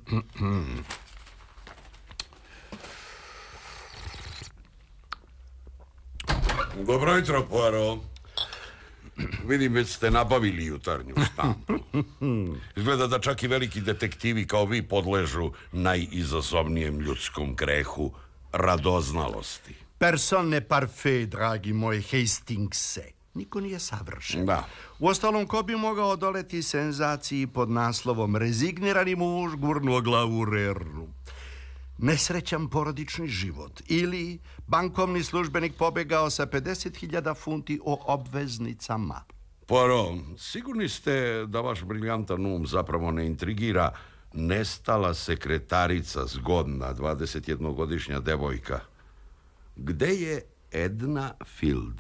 Dobro jutro, Poirot. Vidim, već ste nabavili jutarnju štampu. Izgleda da čak i veliki detektivi kao vi podležu najizazovnijem ljudskom grehu, radoznalosti. Personne parfait, dragi moj Hastingse. Niko nije savršen. Da. Uostalom, ko bi mogao odoleti senzaciji pod naslovom Rezignirani muž gurnuo glavu u rernu? Nesrećan porodični život ili bankovni službenik pobegao sa 50.000 funti o obveznicama. Poirot, sigurni ste da vaš briljantan um zapravo ne intrigira nestala sekretarica zgodna, 21-godišnja devojka. Gde je Edna Field?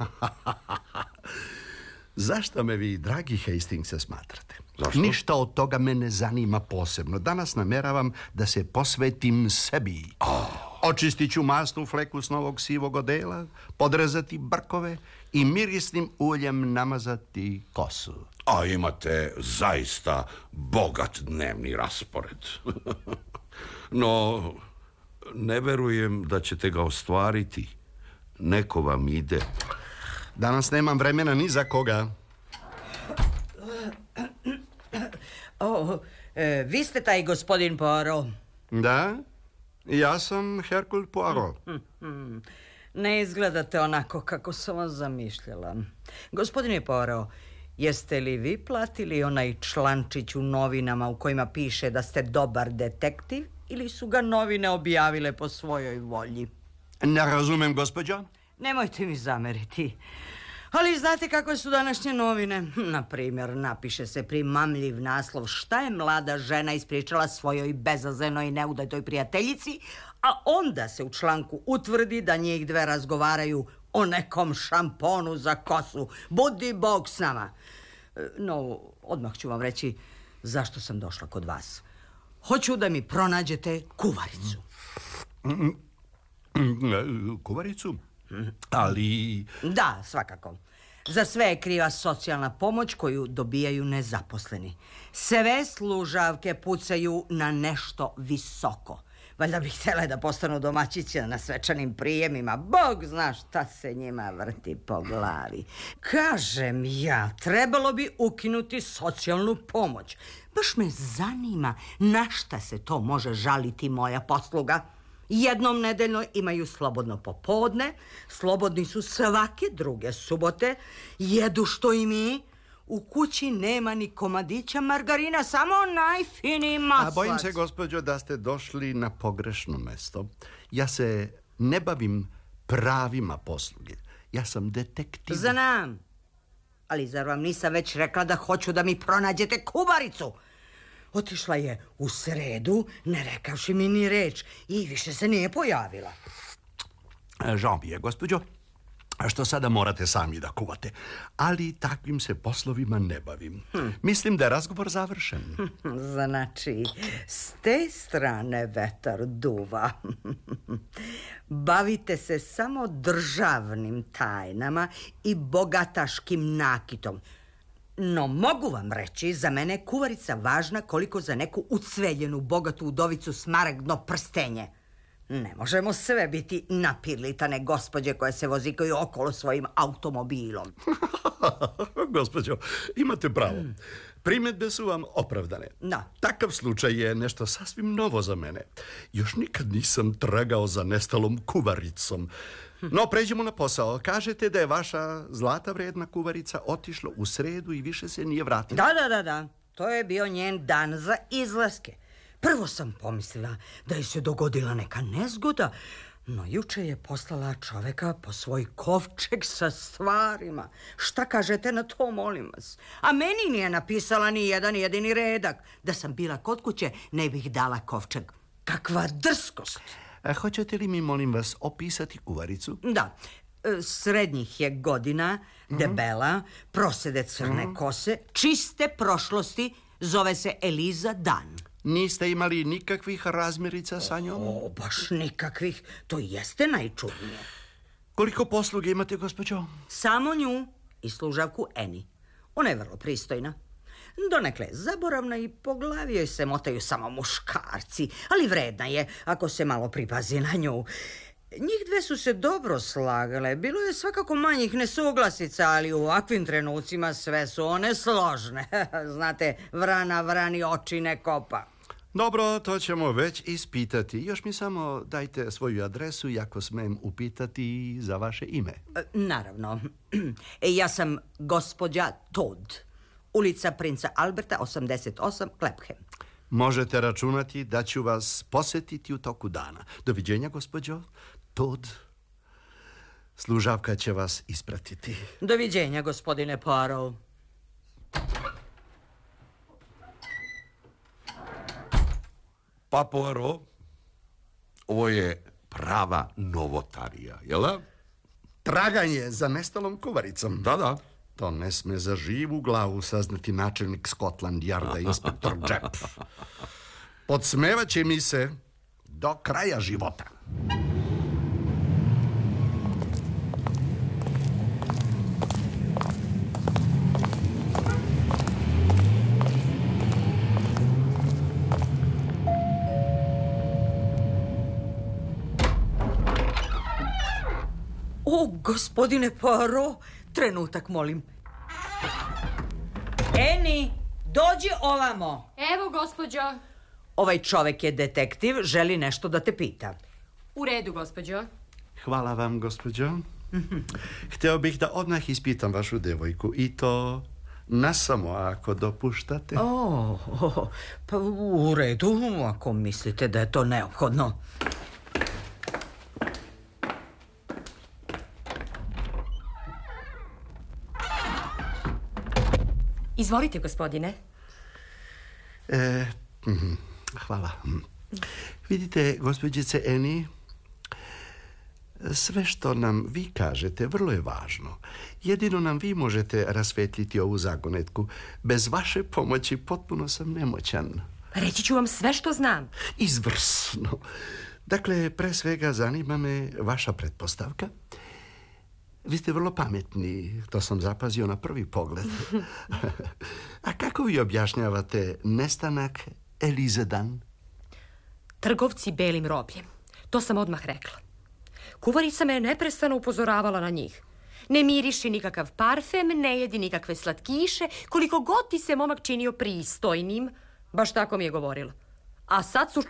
Zašto me vi, dragi Hastings, smatrate? Zašto? Ništa od toga me ne zanima posebno. Danas nameravam da se posvetim sebi. Očistit ću masnu fleku s novog sivog odela, podrezati brkove i mirisnim uljem namazati kosu. A imate zaista bogat dnevni raspored. No, ne verujem da ćete ga ostvariti. Neko vam ide. Danas nemam vremena ni za koga. Vi ste taj gospodin Poirot. Da, ja sam Hercule Poirot. Ne izgledate onako kako sam vas zamišljala. Gospodine Poirot, jeste li vi platili onaj člančić u novinama u kojima piše da ste dobar detektiv ili su ga novine objavile po svojoj volji? Ne razumem, gospođo. Nemojte mi zameriti. Ali znate kako su današnje novine? Na primjer, napiše se primamljiv naslov šta je mlada žena ispričala svojoj bezazenoj i neudatoj prijateljici, a onda se u članku utvrdi da njih dve razgovaraju o nekom šamponu za kosu. Budi Bog s nama. No, odmah ću vam reći zašto sam došla kod vas. Hoću da mi pronađete kuvaricu. Kuvaricu? Ali... Da, svakako. Za sve je kriva socijalna pomoć koju dobijaju nezaposleni. Sve služavke pucaju na nešto visoko. Valjda bi htjele da postanu domaćice na svečanim prijemima. Bog zna šta se njima vrti po glavi. Kažem ja, trebalo bi ukinuti socijalnu pomoć. Baš me zanima na šta se to može žaliti moja posluga. Jednom nedeljno imaju slobodno popodne, slobodni su svake druge subote, jedu što i mi. U kući nema ni komadića margarina, samo najfiniji maslac. A bojim se, gospođo, da ste došli na pogrešno mesto. Ja se ne bavim pravima posluge. Ja sam detektiv. Znam. Ali zar vam nisam već rekla da hoću da mi pronađete kuvaricu? Otišla je u sredu, ne rekavši mi ni reč, i više se nije pojavila. Žao mi je, gospođo, što sada morate sami da kuvate. Ali takvim se poslovima ne bavim. Mislim da je razgovor završen. Znači, s te strane vetar duva. Bavite se samo državnim tajnama i bogataškim nakitom. No mogu vam reći, za mene je kuvarica važna koliko za neku ucveljenu bogatu udovicu smaragdno prstenje. Ne možemo sve biti napirlitane gospođe koje se vozikaju okolo svojim automobilom. Gospođo, imate pravo. Primjedbe su vam opravdane. Da. Takav slučaj je nešto sasvim novo za mene. Još nikad nisam tragao za nestalom kuvaricom. No, pređemo na posao. Kažete da je vaša zlata vredna kuvarica otišla u sredu i više se nije vratila. Da. To je bio njen dan za izlaske. Prvo sam pomislila da je se dogodila neka nezgoda, no juče je poslala čoveka po svoj kovčeg sa stvarima. Šta kažete na to, molim vas? A meni nije napisala ni jedan jedini redak. Da sam bila kod kuće, ne bih dala kovčeg. Kakva drskost! Hoćete li mi, molim vas, opisati kuvaricu? Da, srednjih je godina, debela, prosede crne kose, čiste prošlosti, zove se Eliza Dan. Niste imali nikakvih razmirica sa njom? Baš nikakvih, to jeste najčudnije. Koliko posluge imate, gospođo? Samo nju i služavku Eni. Ona je vrlo pristojna. Donekle zaboravna i po glavi joj se motaju samo muškarci, ali vredna je ako se malo pripazi na nju. Njih dve su se dobro slagale. Bilo je svakako manjih nesuglasica, ali u ovakvim trenucima sve su one složne. Znate, vrana vrani oči ne kopa. Dobro, to ćemo već ispitati. Još mi samo dajte svoju adresu i ako smijem upitati za vaše ime. Naravno. Ja sam gospođa Todd. Ulica Princa Alberta, 88, Clapham. Možete računati da ću vas posjetiti u toku dana. Doviđenja, gospođo Todd. Služavka će vas ispratiti. Doviđenja, gospodine Poirot. Pa, Poirot, ovo je prava novotarija, jel da? Traganje za nestalom kuvaricom. Da. To ne sme za živu glavu saznati načelnik Scotland Yarda, inspektor Japp. Podsmevat će mi se do kraja života. O, gospodine Poirot, trenutak, molim. Eni, dođi ovamo. Evo, gospođo. Ovaj čovek je detektiv, želi nešto da te pita. U redu, gospođo. Hvala vam, gospođo. Hteo bih da odmah ispitam vašu devojku i to nasamo ako dopuštate. Pa u redu, ako mislite da je to neophodno. Izvolite, gospodine. Hvala. Vidite, gospođice Eni, sve što nam vi kažete vrlo je važno. Jedino nam vi možete rasvetliti ovu zagonetku. Bez vaše pomoći potpuno sam nemoćan. Reći ću vam sve što znam. Izvrsno. Dakle, pre svega zanima me vaša pretpostavka. Vi ste vrlo pametni, to sam zapazio na prvi pogled. A kako vi objašnjavate nestanak Elize Dunn? Trgovci belim robljem. To sam odmah rekla. Kuvarica me je neprestano upozoravala na njih. Ne miriši nikakav parfem, ne jedi nikakve slatkiše, koliko god ti se momak činio pristojnim. Baš tako mi je govorila. A sad su